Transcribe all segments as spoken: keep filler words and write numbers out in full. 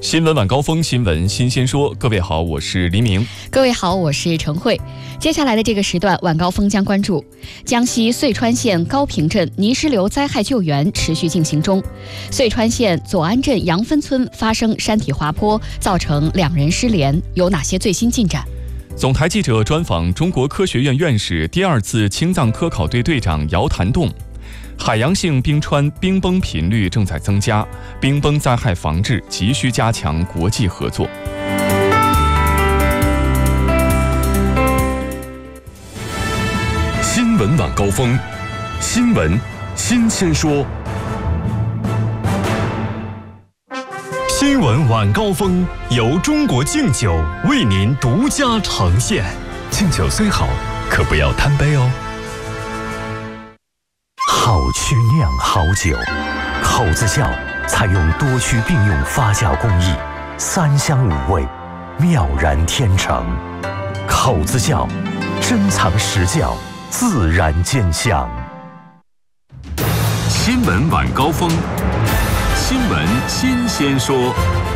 新闻晚高峰，新闻新鲜说。各位好，我是黎明。 各位好，我是陈慧。接下来的这个时段，晚高峰将关注江西遂川县高坪镇泥石流灾害救援持续进行中。遂川县左安镇杨分村发生山体滑坡，造成两人失联，有哪些最新进展？ 总台记者专访中国科学院院士、第二次青藏科考队队长姚谭栋。海洋性冰川冰崩频率正在增加，冰崩灾害防治急需加强国际合作。 新闻晚高峰，新闻新鲜说。新闻晚高峰由中国敬酒为您独家呈现。敬酒虽好，可不要贪杯哦。 好曲酿好酒，口子窖采用多区并用发酵工艺，三香五味，妙然天成。口子窖珍藏实窖，自然见香。 新闻晚高峰，新闻新鲜说。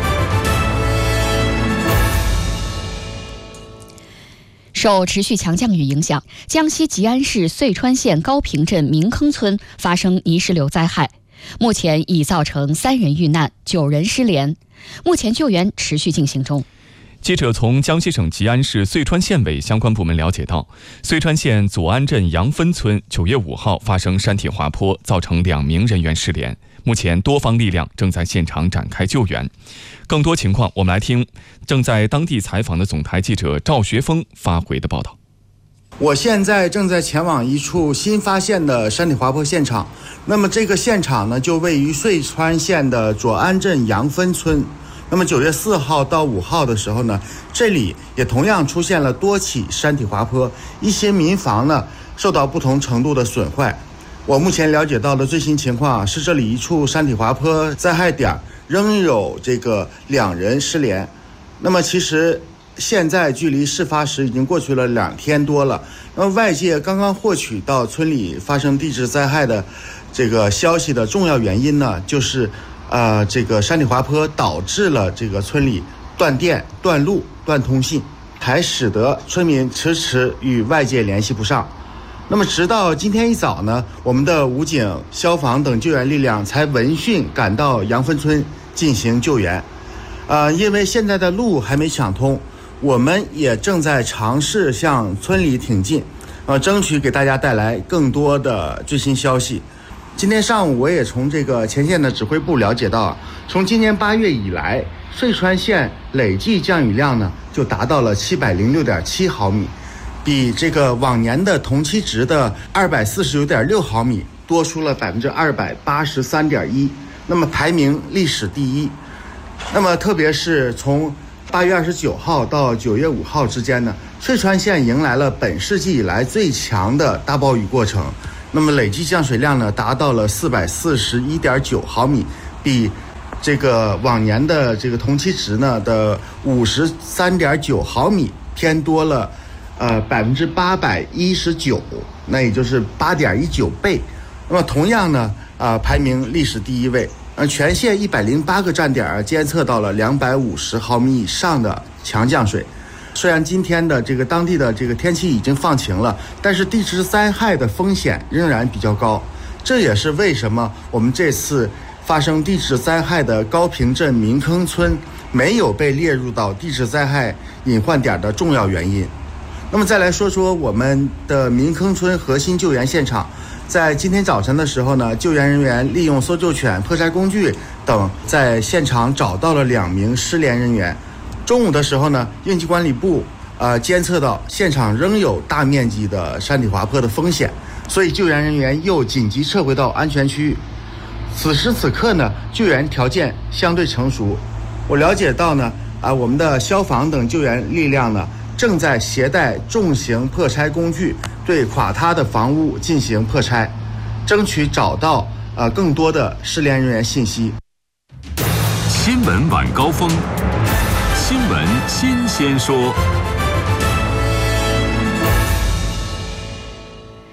受持续强降雨影响，江西吉安市遂川县高坪镇明坑村发生泥石流灾害，目前已造成三人遇难，九人失联，目前救援持续进行中。 记者从江西省吉安市遂川县委相关部门了解到，遂川县左安镇杨分村九月五号发生山体滑坡，造成两名人员失联。目前多方力量正在现场展开救援。更多情况，我们来听正在当地采访的总台记者赵学峰发回的报道。 我现在正在前往一处新发现的山体滑坡现场。那么这个现场呢，就位于遂川县的左安镇杨分村。那么九月四号到五号的时候呢，这里也同样出现了多起山体滑坡，一些民房呢受到不同程度的损坏。我目前了解到的最新情况是，这里一处山体滑坡灾害点仍有这个两人失联。那么其实现在距离事发时已经过去了两天多了。那么外界刚刚获取到村里发生地质灾害的这个消息的重要原因呢，就是呃这个山体滑坡导致了这个村里断电、断路、断通信，还使得村民迟迟与外界联系不上。那么直到今天一早呢，我们的武警、消防等救援力量才闻讯赶到杨分村进行救援。呃，因为现在的路还没抢通，我们也正在尝试向村里挺进，呃，争取给大家带来更多的最新消息。今天上午我也从这个前线的指挥部了解到，从今年八月以来，遂川县累计降雨量呢就达到了七百零六点七毫米。比这个往年的同期值的二百四十九点六毫米多出了百分之二百八十三点一，那么排名历史第一。那么特别是从八月二十九号到九月五号之间呢，遂川县迎来了本世纪以来最强的大暴雨过程。那么累计降水量呢达到了四百四十一点九毫米，比这个往年的这个同期值呢的五十三点九毫米偏多了。呃，百分之八百一十九，那也就是八点一九倍。那么同样呢，啊、呃，排名历史第一位。呃，全县一百零八个站点监测到了两百五十毫米以上的强降水。虽然今天的这个当地的这个天气已经放晴了，但是地质灾害的风险仍然比较高。这也是为什么我们这次发生地质灾害的高坪镇明坑村没有被列入到地质灾害隐患点的重要原因。那么再来说说我们的明坑村核心救援现场。在今天早晨的时候呢，救援人员利用搜救犬、破拆工具等，在现场找到了两名失联人员。中午的时候呢，应急管理部呃监测到现场仍有大面积的山体滑坡的风险，所以救援人员又紧急撤回到安全区域。此时此刻呢，救援条件相对成熟。我了解到呢，啊，我们的消防等救援力量呢，正在携带重型破拆工具对垮塌的房屋进行破拆，争取找到呃更多的失联人员信息。 新闻晚高峰，新闻新鲜说。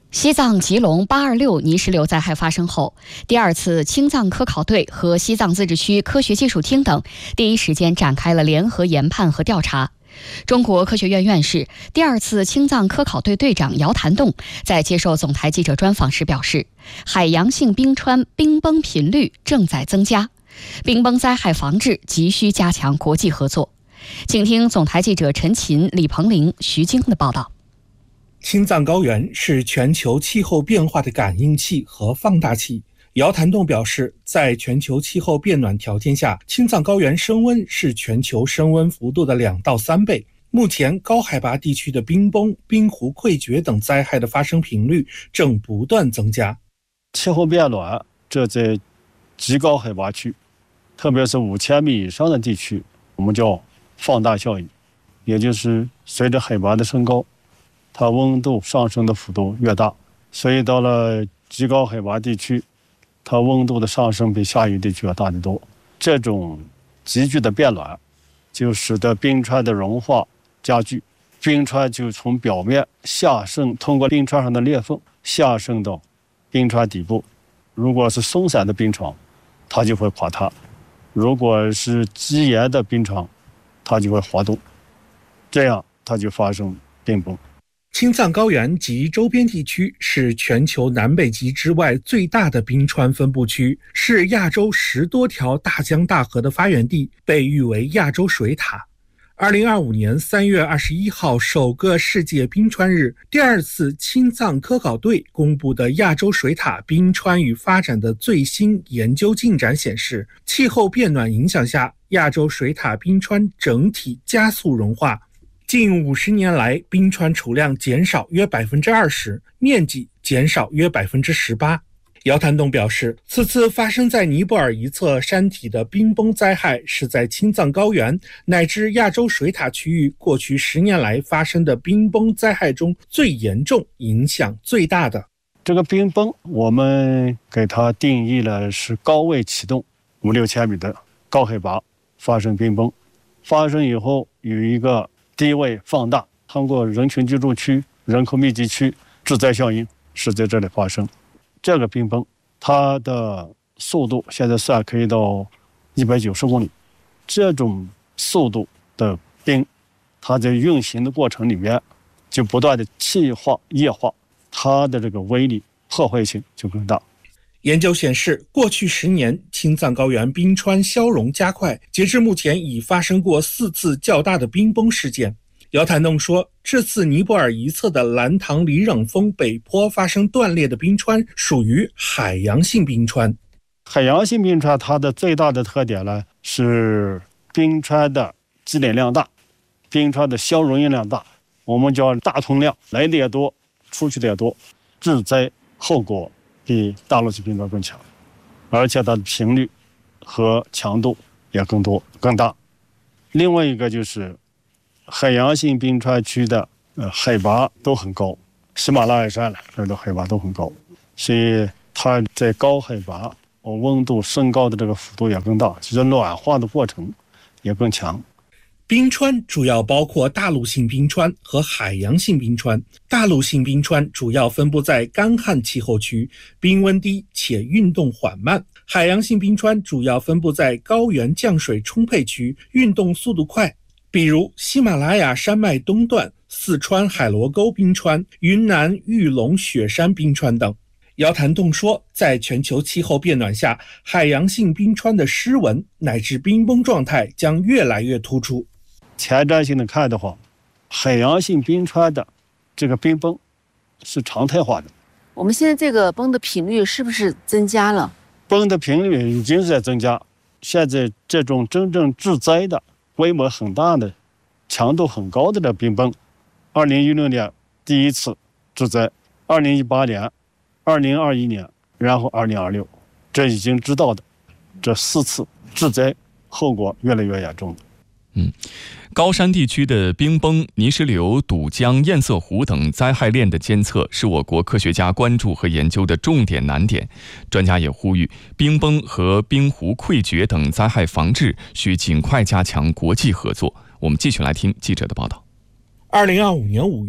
西藏吉隆八二六泥石流灾害发生后，第二次青藏科考队和西藏自治区科学技术厅等第一时间展开了联合研判和调查。中国科学院院士、第二次青藏科考队队长姚谭栋在接受总台记者专访时表示，海洋性冰川冰崩频率正在增加，冰崩灾害防治急需加强国际合作。请听总台记者陈琴、李鹏林、徐晶的报道。 青藏高原是全球气候变化的感应器和放大器。姚谭栋表示，在全球气候变暖条件下，青藏高原升温是全球升温幅度的两到三倍。目前高海拔地区的冰崩、冰湖溃决等灾害的发生频率正不断增加。 气候变暖，这在极高海拔区，特别是五千米以上的地区，我们叫放大效应，也就是随着海拔的升高，它温度上升的幅度越大，所以到了极高海拔地区，它温度的上升比下游地区要大得多。这种急剧的变暖，就使得冰川的融化加剧，冰川就从表面下渗，通过冰川上的裂缝下渗到冰川底部。如果是松散的冰床，它就会垮塌；如果是积岩的冰床，它就会滑动，这样它就发生冰崩。 青藏高原及周边地区是全球南北极之外最大的冰川分布区，是亚洲十多条大江大河的发源地，被誉为亚洲水塔。二零二五年三月二十一号，首个世界冰川日，第二次青藏科考队公布的亚洲水塔冰川与发展的最新研究进展显示，气候变暖影响下，亚洲水塔冰川整体加速融化。近五十年来，冰川储量减少约百分之二十，面积减少约百分之十八。姚谭栋表示，此次发生在尼泊尔一侧山体的冰崩灾害，是在青藏高原乃至亚洲水塔区域过去十年来发生的冰崩灾害中最严重、影响最大的。 这个冰崩，我们给它定义了是高位启动，五六千米的高海拔发生冰崩，发生以后有一个低位放大，通过人群居住区、人口密集区致灾效应是在这里发生。这个冰崩，它的速度现在算可以到一百九十公里。这种速度的冰，它在运行的过程里面就不断的气化、液化，它的这个威力、破坏性就更大。 研究显示，过去十年，青藏高原冰川消融加快，截至目前已发生过四次较大的冰崩事件。姚谭栋说，这次尼泊尔一侧的兰唐里冷峰北坡发生断裂的冰川属于海洋性冰川。 海洋性冰川它的最大的特点呢，是冰川的积累量大，冰川的消融量大，我们叫大通量，来的也多，出去的也多，致灾后果比大陆性冰川更强，而且它的频率和强度也更多更大。另外一个就是海洋性冰川区的呃海拔都很高，喜马拉雅山这的海拔都很高，所以它在高海拔温度升高的这个幅度也更大，其实暖化的过程也更强。 冰川主要包括大陆性冰川和海洋性冰川。大陆性冰川主要分布在干旱气候区，冰温低且运动缓慢。海洋性冰川主要分布在高原降水充沛区，运动速度快，比如喜马拉雅山脉东段、四川海螺沟冰川、云南玉龙雪山冰川等。姚谭栋说，在全球气候变暖下，海洋性冰川的湿纹乃至冰崩状态将越来越突出。 前瞻性的看的话，海洋性冰川的这个冰崩是常态化的。 我们现在这个崩的频率是不是增加了？ 崩的频率已经是在增加，现在这种真正致灾的、规模很大的、强度很高的这冰崩，二零一六年第一次致灾，二零一八年、二零二一年，然后二零二六，这已经知道的这四次致灾后果越来越严重了。 嗯，高山地区的冰崩、泥石流、堵江、堰塞湖等灾害链的监测是我国科学家关注和研究的重点难点。专家也呼吁，冰崩和冰湖溃决等灾害防治需尽快加强国际合作。我们继续来听记者的报道。 二零二五年五月，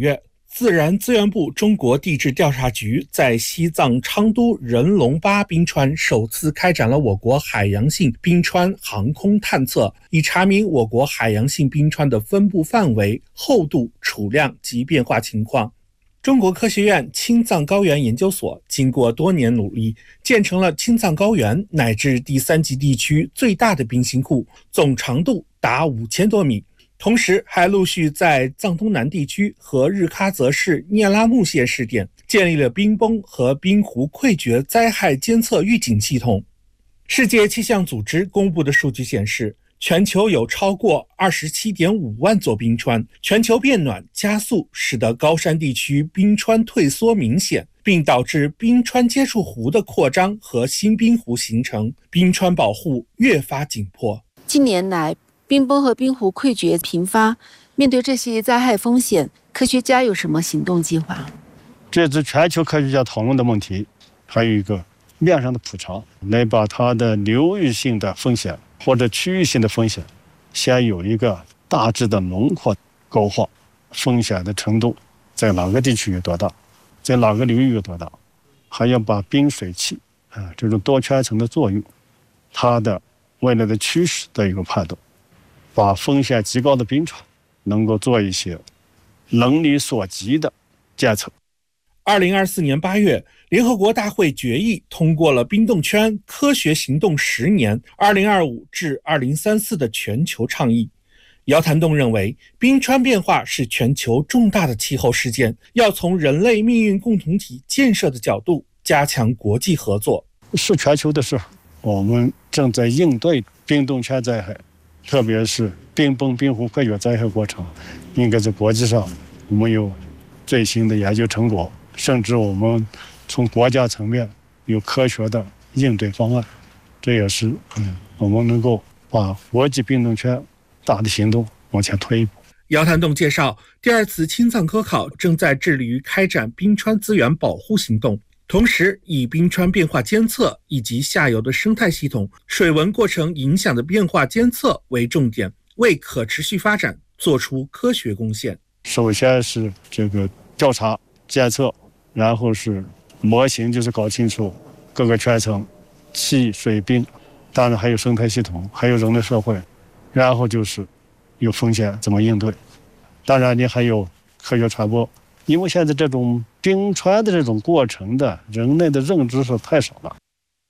自然资源部中国地质调查局在西藏昌都人龙巴冰川首次开展了我国海洋性冰川航空探测，以查明我国海洋性冰川的分布范围、厚度、储量及变化情况。中国科学院青藏高原研究所经过多年努力，建成了青藏高原乃至第三级地区最大的冰芯库，总长度达五千多米。同时还陆续在藏东南地区和日喀则市聂拉木县试点，建立了冰崩和冰湖溃决灾害监测预警系统。世界气象组织公布的数据显示，全球有超过 二十七点五万座冰川，全球变暖加速，使得高山地区冰川退缩明显，并导致冰川接触湖的扩张和新冰湖形成，冰川保护越发紧迫。 近年来，冰崩和冰湖溃决频发，面对这些灾害风险，科学家有什么行动计划？ 这是全球科学家讨论的问题，还有一个面上的普查，来把它的流域性的风险或者区域性的风险，先有一个大致的轮廓勾画，风险的程度在哪个地区有多大，在哪个流域有多大，还要把冰水器啊这种多圈层的作用，它的未来的趋势的一个判断，把风险极高的冰川能够做一些能力所及的监测。 二零二四年八月，联合国大会决议通过了冰冻圈科学行动十年二零二五至二零三四的全球倡议。姚谭栋认为，冰川变化是全球重大的气候事件，要从人类命运共同体建设的角度加强国际合作。 是全球的事，我们正在应对冰冻圈灾害，特别是冰崩、冰湖溃决灾害过程，应该在国际上我们有最新的研究成果，甚至我们从国家层面有科学的应对方案，这也是嗯我们能够把国际冰冻圈大的行动往前推一步。 姚谭栋介绍，第二次青藏科考正在致力于开展冰川资源保护行动，同时以冰川变化监测以及下游的生态系统、水文过程影响的变化监测为重点，为可持续发展做出科学贡献。 首先是这个调查监测，然后是模型，就是搞清楚各个圈层、气、水、冰，当然还有生态系统，还有人类社会，然后就是有风险怎么应对，当然你还有科学传播，因为现在这种冰川的这种过程的人类的认知是太少了。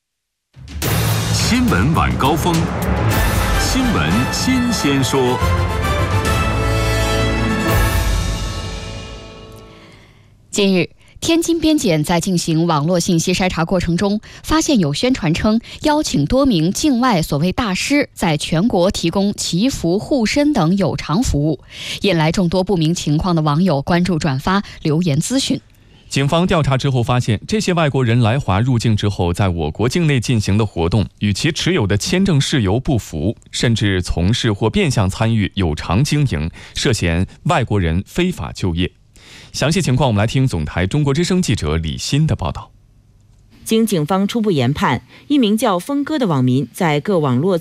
新闻晚高峰，新闻新鲜说。 近日，天津边检在进行网络信息筛查过程中，发现有宣传称邀请多名境外所谓大师在全国提供祈福、护身等有偿服务，引来众多不明情况的网友关注、转发、留言咨询。 警方调查之后发现，这些外国人来华入境之后，在我国境内进行的活动与其持有的签证事由不符，甚至从事或变相参与有偿经营，涉嫌外国人非法就业。详细情况，我们来听总台中国之声记者李欣的报道。 经警方初步研判，一名叫峰哥的网民在各网络